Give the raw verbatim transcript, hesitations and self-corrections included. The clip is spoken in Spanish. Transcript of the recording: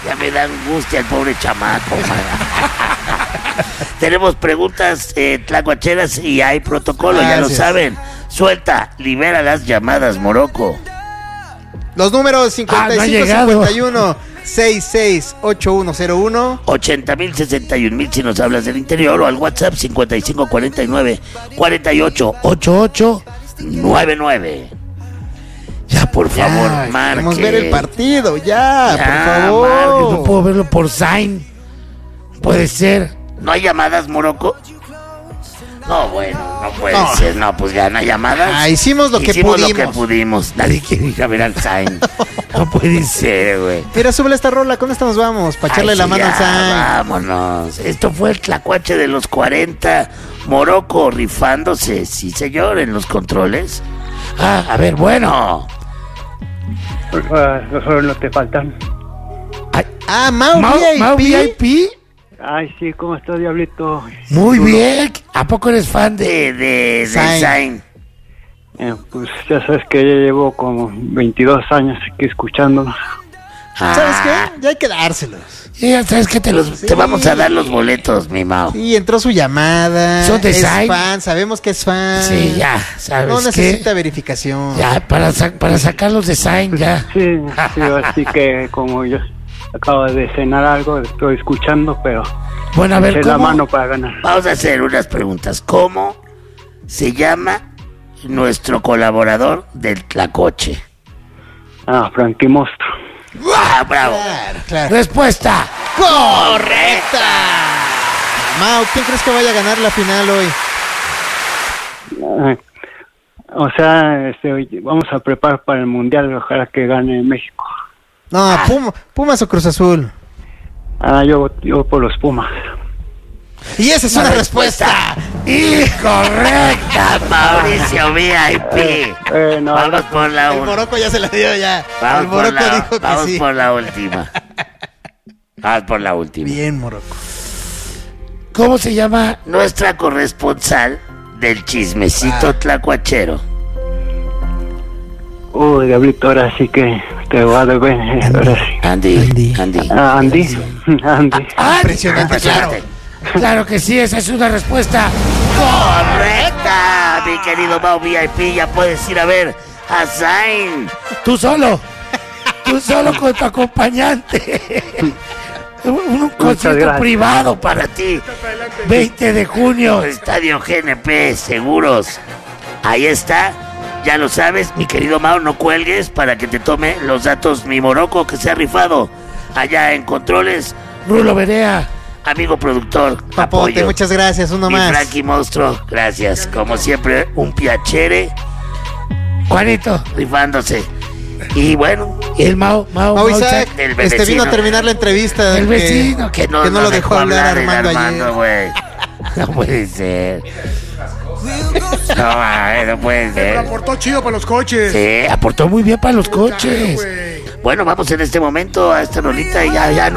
Ya me da angustia el pobre chamaco, man. Tenemos preguntas eh, tlacuacheras y hay protocolo, Gracias. Ya lo saben. Suelta, libera las llamadas, Morocco. Los números cincuenta y cinco cincuenta y uno sesenta y seis ochenta y uno cero uno ochenta mil, sesenta y un mil si nos hablas del interior, o al WhatsApp cincuenta y cinco cuarenta y nueve cuarenta y ocho ochenta y ocho noventa y nueve. Ya, por ya, favor, marque. Queremos ver el partido, ya, ya por favor. Marque. No puedo verlo por Sign. Puede ser. ¿No hay llamadas, Morocco? No, bueno, no puede no. ser. No, pues ya no hay llamadas. Ah, hicimos lo hicimos que pudimos. lo que pudimos. Nadie quiere ir a ver al Sign. No puede ser, güey. Mira, súbele esta rola. ¿Con esta nos vamos? Para echarle Ay, la sí, mano ya, al Sign. Vámonos. Esto fue el tlacuache de los cuarenta. Morocco rifándose, sí, señor, en los controles. Ah, a ver, bueno. Uh, solo no te faltan. Ay, ah, Mau, Mau V I P. Mau V I P. Ay, sí, ¿cómo estás, Diablito? Muy bien. ¿A poco eres fan de, de, de, de Sign? Eh, pues ya sabes que ya llevo como veintidós años aquí escuchándonos. Ah. ¿Sabes qué? Ya hay que dárselos. Sí, ya sabes que te, los, sí. te vamos a dar los boletos, mi Mau. Sí, entró su llamada. Son de es Sign. fan, sabemos que es fan. Sí, ya, ¿sabes No necesita qué? verificación. Ya, para, sa- para sacarlos de Sign, ya. Sí, sí, así que como yo acabo de cenar algo, estoy escuchando, pero bueno, a ver, ¿cómo? La mano para ganar. Vamos a hacer unas preguntas. ¿Cómo se llama nuestro colaborador del tlacoche? Ah, Frankie Monstruo. ¡Ah, bravo! Claro, claro. Respuesta correcta. Mau, ¿quién crees que vaya a ganar la final hoy? Ah, o sea, este, vamos a preparar para el Mundial, ojalá que gane México. No, ah. Puma, Pumas o Cruz Azul. Ah, yo, yo por los Pumas. Y esa es una, una respuesta, respuesta incorrecta, Mauricio V I P. Eh, eh, no, vamos por la última. El Morocco ya se la dio ya. Vamos, el Morocco por la, dijo que vamos sí. por la última. Vamos por la última. Bien, Morocco. ¿Cómo se llama nuestra corresponsal del chismecito ah. tlacuachero? Uy, Diablito, ahora sí que te voy a deber. Ahora sí. Andy, Andy, Andy. Ah, Andy, Andy. Ah, impresionante, claro. Claro que sí, esa es una respuesta correcta, mi querido Mau V I P. Ya puedes ir a ver a Sign. Tú solo, tú solo con tu acompañante. Un, un concierto privado para ti. veinte de junio, Estadio G N P Seguros. Ahí está. Ya lo sabes, mi querido Mau, no cuelgues para que te tome los datos mi Morocco que se ha rifado allá en controles. Rulo Berea, amigo productor, Papote, apoyo. Muchas gracias, uno y más. Frankie Monstruo, gracias. Como siempre, un piacere. Juanito, rifándose. Y bueno, el Mau, Mau, Mau Isaac, Mau, este vino a terminar la entrevista. El vecino que, que no, que no, no lo dejó hablar Armando, Armando ayer. No puede ser. No, ay, no puede ser. Pero aportó chido para los coches. Sí, aportó muy bien para los coches. Claro, bueno, vamos en este momento a esta rolita y ya, ya nos